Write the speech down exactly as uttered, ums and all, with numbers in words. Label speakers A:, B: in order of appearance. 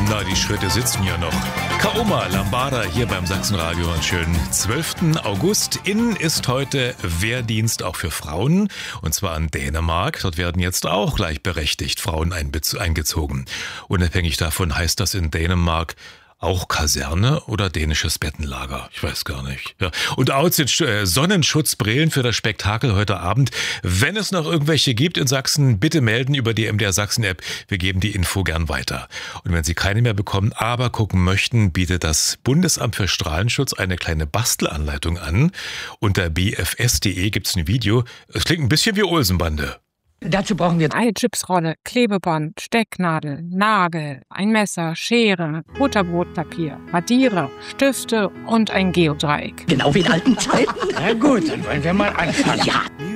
A: Na, die Schritte sitzen ja noch. Kaoma Lambada hier beim Sachsenradio am schönen zwölften August. Innen ist heute Wehrdienst auch für Frauen, und zwar in Dänemark. Dort werden jetzt auch gleichberechtigt Frauen eingezogen. Unabhängig davon heißt das in Dänemark auch Kaserne oder dänisches Bettenlager. Ich weiß gar nicht. Ja. Und auch sind äh, Sonnenschutzbrillen für das Spektakel heute Abend. Wenn es noch irgendwelche gibt in Sachsen, bitte melden über die M D R Sachsen-App. Wir geben die Info gern weiter. Und wenn Sie keine mehr bekommen, aber gucken möchten, bietet das Bundesamt für Strahlenschutz eine kleine Bastelanleitung an. Unter b f s punkt d e gibt's ein Video. Es klingt ein bisschen wie Olsenbande.
B: Dazu brauchen wir eine Chipsrolle, Klebeband, Stecknadel, Nagel, ein Messer, Schere, Butterbrotpapier, Radierer, Stifte und ein Geodreieck.
C: Genau wie in alten Zeiten.
B: Na gut, dann wollen wir mal anfangen.
C: Ja.